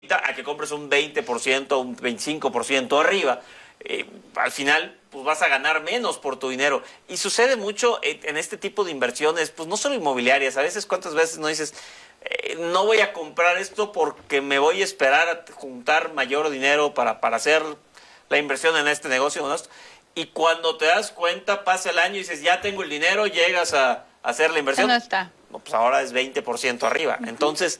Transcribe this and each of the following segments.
a que compres un 20%, un 25% arriba. Al final pues vas a ganar menos por tu dinero. Y sucede mucho en este tipo de inversiones, pues no solo inmobiliarias. A veces, ¿cuántas veces no dices, no voy a comprar esto porque me voy a esperar a juntar mayor dinero para hacer la inversión en este negocio, ¿no? Y cuando te das cuenta, pasa el año y dices, ya tengo el dinero, llegas a hacer la inversión. No está. No, pues ahora es 20% arriba. Entonces,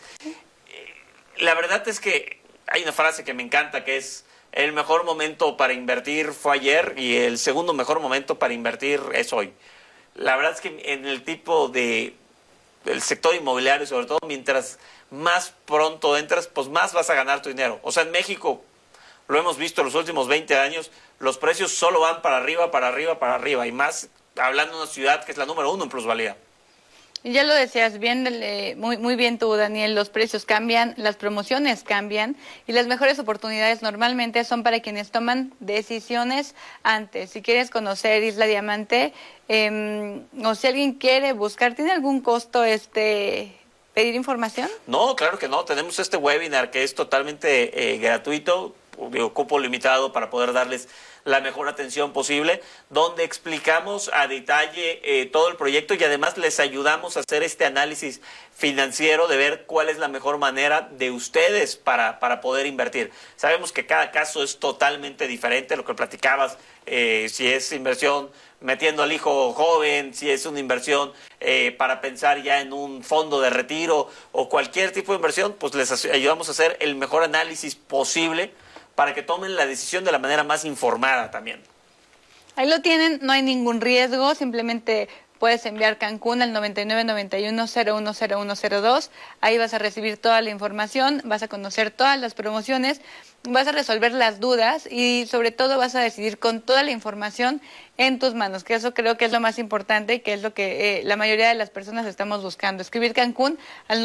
la verdad es que hay una frase que me encanta que es: el mejor momento para invertir fue ayer y el segundo mejor momento para invertir es hoy. La verdad es que en el tipo del sector inmobiliario, sobre todo, mientras más pronto entras, pues más vas a ganar tu dinero. O sea, en México, lo hemos visto en los últimos 20 años, los precios solo van para arriba, para arriba, para arriba. Y más hablando de una ciudad que es la número 1 en plusvalía. Y ya lo decías bien, muy bien tú, Daniel, los precios cambian, las promociones cambian y las mejores oportunidades normalmente son para quienes toman decisiones antes. Si quieres conocer Isla Diamante, o si alguien quiere buscar, ¿tiene algún costo pedir información? No, claro que no. Tenemos este webinar que es totalmente gratuito, cupo limitado para poder darles la mejor atención posible, donde explicamos a detalle todo el proyecto y además les ayudamos a hacer este análisis financiero de ver cuál es la mejor manera de ustedes para poder invertir. Sabemos que cada caso es totalmente diferente, lo que platicabas, si es inversión metiendo al hijo joven, si es una inversión para pensar ya en un fondo de retiro o cualquier tipo de inversión, pues les ayudamos a hacer el mejor análisis posible para que tomen la decisión de la manera más informada también. Ahí lo tienen, no hay ningún riesgo, simplemente puedes enviar Cancún al 9991-010102. Ahí vas a recibir toda la información, vas a conocer todas las promociones, vas a resolver las dudas y sobre todo vas a decidir con toda la información en tus manos, que eso creo que es lo más importante y que es lo que la mayoría de las personas estamos buscando. Escribir Cancún al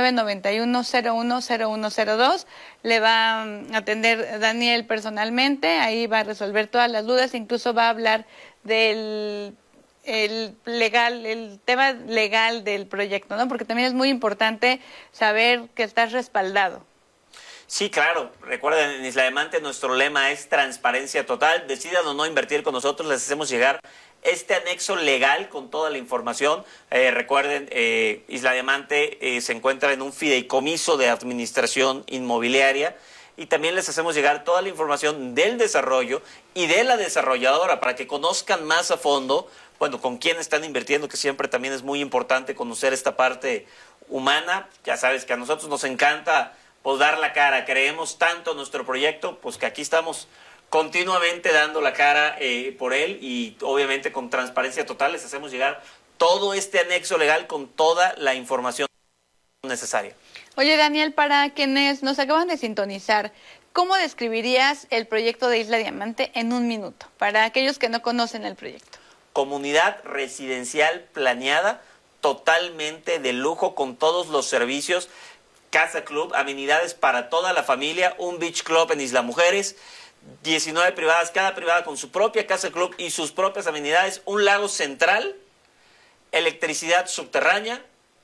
9991-010102. Le va a atender Daniel personalmente, ahí va a resolver todas las dudas, incluso va a hablar del el tema legal del proyecto, ¿no? Porque también es muy importante saber que estás respaldado. Sí, claro. Recuerden, en Isla Diamante nuestro lema es transparencia total. Decidan o no invertir con nosotros, les hacemos llegar este anexo legal con toda la información. Recuerden, Isla Diamante se encuentra en un fideicomiso de administración inmobiliaria y también les hacemos llegar toda la información del desarrollo y de la desarrolladora para que conozcan más a fondo, bueno, con quién están invirtiendo, que siempre también es muy importante conocer esta parte humana. Ya sabes que a nosotros nos encanta pues dar la cara, creemos tanto en nuestro proyecto, pues que aquí estamos continuamente dando la cara por él y obviamente con transparencia total les hacemos llegar todo este anexo legal con toda la información necesaria. Oye, Daniel, para quienes nos acaban de sintonizar, ¿cómo describirías el proyecto de Isla Diamante en un minuto? Para aquellos que no conocen el proyecto. Comunidad residencial planeada, totalmente de lujo, con todos los servicios, casa club, amenidades para toda la familia, un beach club en Isla Mujeres, 19 privadas, cada privada con su propia casa club y sus propias amenidades, un lago central, electricidad subterránea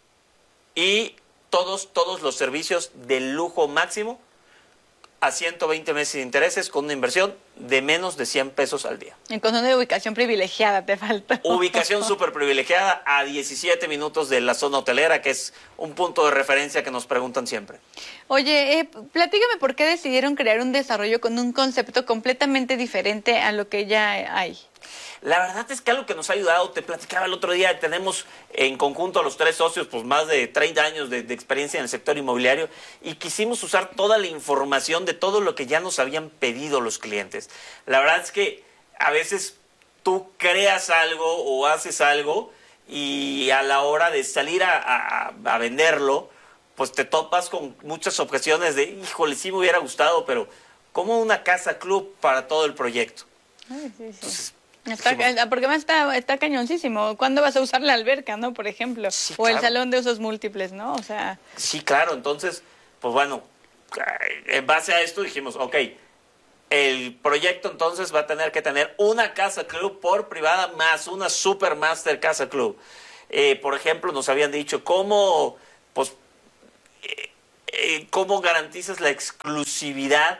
y todos los servicios de lujo máximo a 120 meses de intereses con una inversión de menos de 100 pesos al día. Y con una ubicación privilegiada te falta. Ubicación súper privilegiada a 17 minutos de la zona hotelera, que es un punto de referencia que nos preguntan siempre. Oye, platícame por qué decidieron crear un desarrollo con un concepto completamente diferente a lo que ya hay. La verdad es que algo que nos ha ayudado, te platicaba el otro día, tenemos en conjunto a los 3 socios pues más de 30 años de experiencia en el sector inmobiliario y quisimos usar toda la información de todo lo que ya nos habían pedido los clientes. La verdad es que a veces tú creas algo o haces algo y a la hora de salir a venderlo, pues te topas con muchas objeciones de, híjole, sí me hubiera gustado, pero ¿cómo una casa club para todo el proyecto? Ay, sí, sí. Entonces, porque además está cañoncísimo. ¿Cuándo vas a usar la alberca, no? Por ejemplo. Sí, o claro. El salón de usos múltiples, ¿no? O sea... Sí, claro. Entonces, pues bueno, en base a esto dijimos, ok, el proyecto entonces va a tener que tener una casa club por privada más una Supermaster casa club. Por ejemplo, nos habían dicho cómo, pues, ¿Cómo garantizas la exclusividad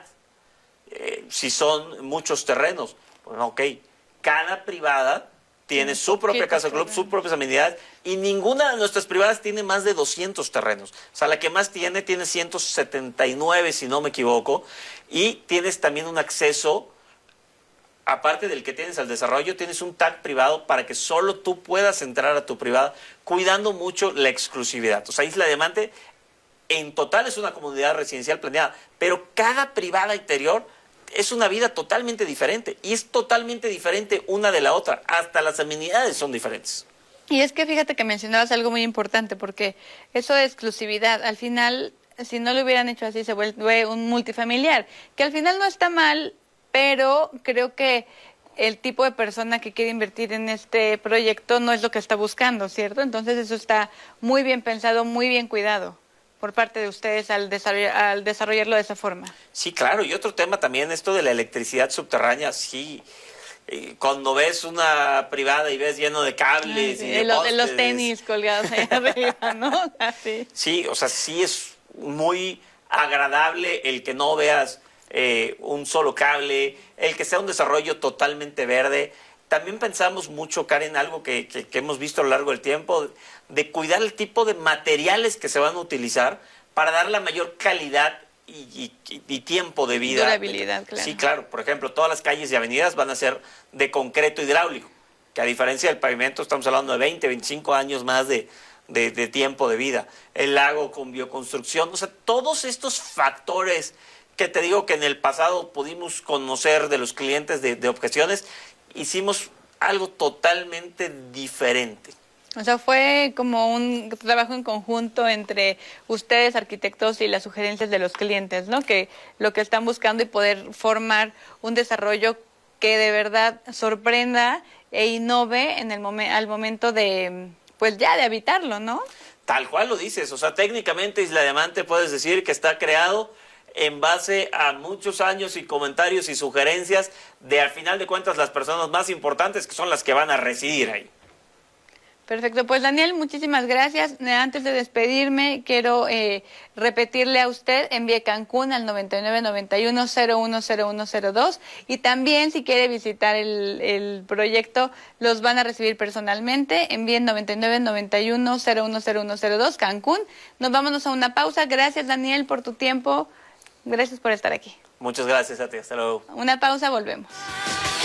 si son muchos terrenos? Bueno, ok, cada privada tiene su propia casa club, sus propias amenidades, y ninguna de nuestras privadas tiene más de 200 terrenos. O sea, la que más tiene 179, si no me equivoco, y tienes también un acceso, aparte del que tienes al desarrollo, tienes un tag privado para que solo tú puedas entrar a tu privada, cuidando mucho la exclusividad. O sea, Isla Diamante en total es una comunidad residencial planeada, pero cada privada interior es una vida totalmente diferente, y es totalmente diferente una de la otra, hasta las amenidades son diferentes. Y es que fíjate que mencionabas algo muy importante, porque eso de exclusividad, al final, si no lo hubieran hecho así, se vuelve un multifamiliar, que al final no está mal, pero creo que el tipo de persona que quiere invertir en este proyecto no es lo que está buscando, ¿cierto? Entonces eso está muy bien pensado, muy bien cuidado por parte de ustedes al desarrollarlo de esa forma. Sí, claro, y otro tema también, esto de la electricidad subterránea, sí. Cuando ves una privada y ves lleno de cables y de postes, los tenis colgados ahí arriba, ¿no? Así. Sí, o sea, sí es muy agradable el que no veas un solo cable, el que sea un desarrollo totalmente verde. También pensamos mucho, Karen, algo que hemos visto a lo largo del tiempo, de cuidar el tipo de materiales que se van a utilizar para dar la mayor calidad y tiempo de vida. Durabilidad, claro. Sí, claro. Por ejemplo, todas las calles y avenidas van a ser de concreto hidráulico, que a diferencia del pavimento estamos hablando de 20, 25 años más de tiempo de vida. El lago con bioconstrucción, o sea, todos estos factores que te digo que en el pasado pudimos conocer de los clientes de objeciones, hicimos algo totalmente diferente. O sea, fue como un trabajo en conjunto entre ustedes, arquitectos, y las sugerencias de los clientes, ¿no? Que lo que están buscando y poder formar un desarrollo que de verdad sorprenda e innove en al momento de, pues ya, de habitarlo, ¿no? Tal cual lo dices, o sea, técnicamente Isla Diamante puedes decir que está creado en base a muchos años y comentarios y sugerencias de, al final de cuentas, las personas más importantes, que son las que van a residir ahí. Perfecto, pues Daniel, muchísimas gracias. Antes de despedirme, quiero repetirle a usted, envíe Cancún al 9991-010102, y también si quiere visitar el proyecto, los van a recibir personalmente. Envíen 9991-010102 Cancún. Vámonos a una pausa. Gracias, Daniel, por tu tiempo. Gracias por estar aquí. Muchas gracias a ti, hasta luego. Una pausa, volvemos.